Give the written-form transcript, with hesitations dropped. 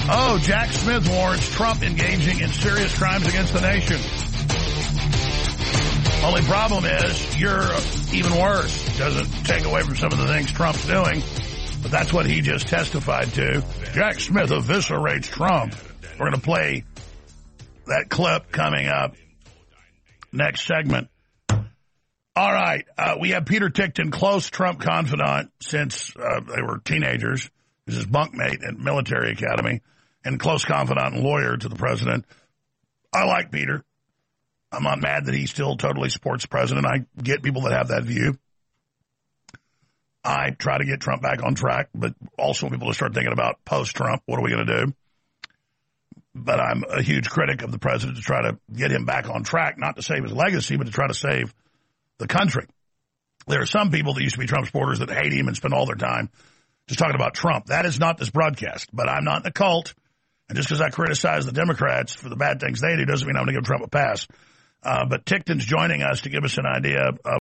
Oh, Jack Smith warns Trump engaging in serious crimes against the nation. Only problem is you're even worse. Doesn't take away from some of the things Trump's doing, but that's what he just testified to. Jack Smith eviscerates Trump. We're going to play that clip coming up next segment. All right. We have Peter Tickton, close Trump confidant since they were teenagers. He's his bunkmate at military academy and close confidant and lawyer to the president. I like Peter. I'm not mad that he still totally supports the president. I get people that have that view. I try to get Trump back on track, but also want people to start thinking about post-Trump. What are we going to do? But I'm a huge critic of the president to try to get him back on track, not to save his legacy, but to try to save the country. There are some people that used to be Trump supporters that hate him and spend all their time just talking about Trump. That is not this broadcast, but I'm not in a cult. And just because I criticize the Democrats for the bad things they do doesn't mean I'm going to give Trump a pass. But Tickton's joining us to give us an idea of